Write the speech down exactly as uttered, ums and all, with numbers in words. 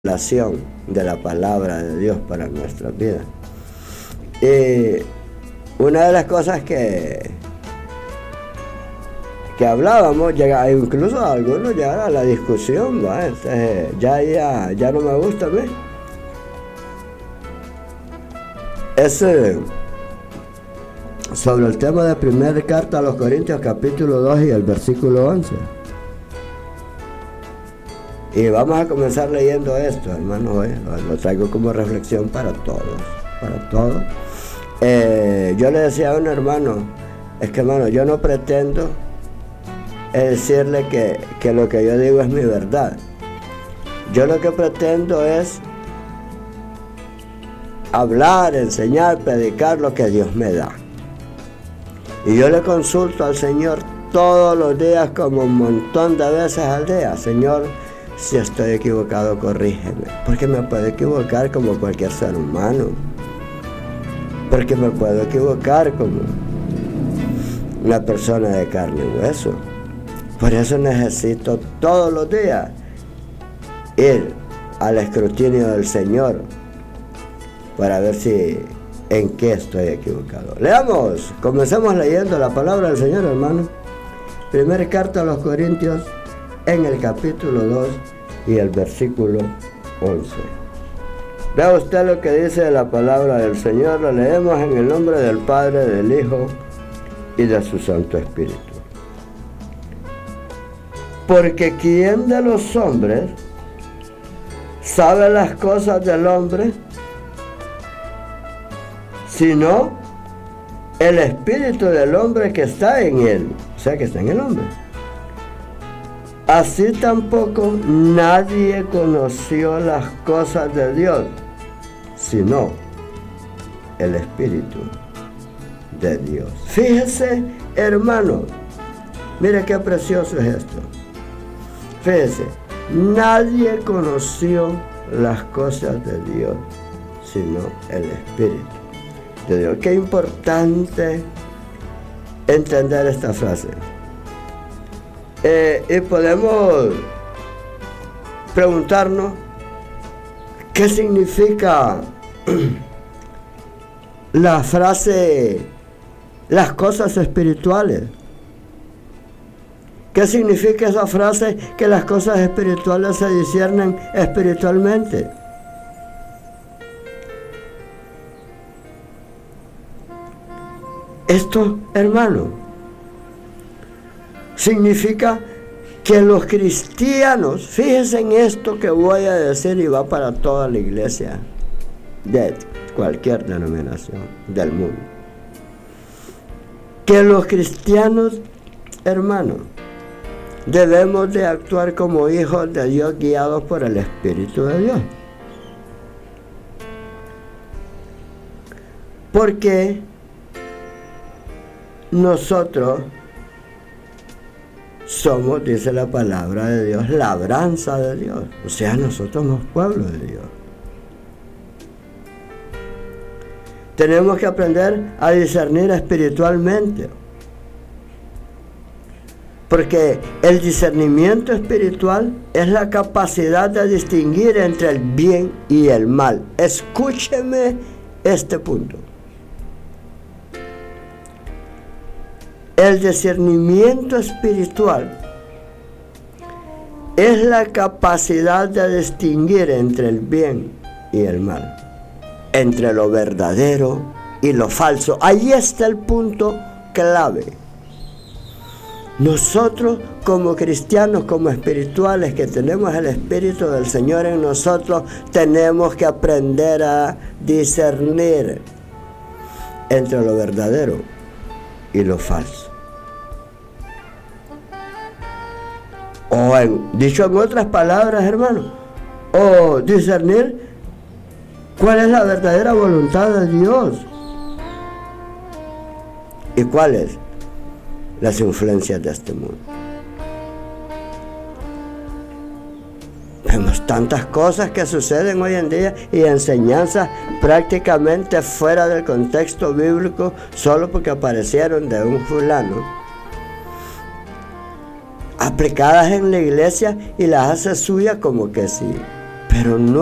de la palabra de Dios para nuestras vidas. Y una de las cosas que que hablábamos, llega, incluso a algunos llegaron a la discusión, ¿va? Entonces, ya, ya, ya no me gusta a mí. Es eh, sobre el tema de primera carta a los Corintios, capítulo dos y el versículo once. Y vamos a comenzar leyendo esto, hermanos, hoy lo, lo traigo como reflexión para todos, para todos. Eh, yo le decía a un hermano, es que hermano, yo no pretendo decirle que, que lo que yo digo es mi verdad. Yo lo que pretendo es hablar, enseñar, predicar lo que Dios me da. Y yo le consulto al Señor todos los días, como un montón de veces al día. Señor, si estoy equivocado, corrígeme, porque me puedo equivocar como cualquier ser humano, porque me puedo equivocar como una persona de carne y hueso. Por eso necesito todos los días ir al escrutinio del Señor para ver si en qué estoy equivocado. Leamos, comencemos leyendo la palabra del Señor, hermano. Primera carta a los Corintios, en el capítulo dos y el versículo once. Vea usted lo que dice la palabra del Señor. Lo leemos en el nombre del Padre, del Hijo y de su Santo Espíritu. Porque ¿quién de los hombres sabe las cosas del hombre, sino el espíritu del hombre que está en él? O sea, que está en el hombre. Así tampoco nadie conoció las cosas de Dios, sino el Espíritu de Dios. Fíjese, hermano, mire qué precioso es esto. Fíjese, nadie conoció las cosas de Dios, sino el Espíritu de Dios. Qué importante entender esta frase. Eh, y podemos preguntarnos qué significa la frase las cosas espirituales. ¿Qué significa esa frase que las cosas espirituales se disciernen espiritualmente? Esto, hermano, significa que los cristianos, fíjense en esto que voy a decir y va para toda la iglesia de cualquier denominación del mundo, que los cristianos, hermanos, debemos de actuar como hijos de Dios guiados por el Espíritu de Dios. Porque nosotros somos, dice la palabra de Dios, labranza de Dios. O sea, nosotros somos pueblo de Dios. Tenemos que aprender a discernir espiritualmente. Porque el discernimiento espiritual es la capacidad de distinguir entre el bien y el mal. Escúcheme este punto. El discernimiento espiritual es la capacidad de distinguir entre el bien y el mal, entre lo verdadero y lo falso. Ahí está el punto clave. Nosotros como cristianos, como espirituales, que tenemos el Espíritu del Señor en nosotros, tenemos que aprender a discernir entre lo verdadero y lo falso. O en, dicho en otras palabras, hermano, o discernir cuál es la verdadera voluntad de Dios y cuáles las influencias de este mundo. Vemos tantas cosas que suceden hoy en día y enseñanzas prácticamente fuera del contexto bíblico, solo porque aparecieron de un fulano, aplicadas en la iglesia, y las hace suyas como que sí pero no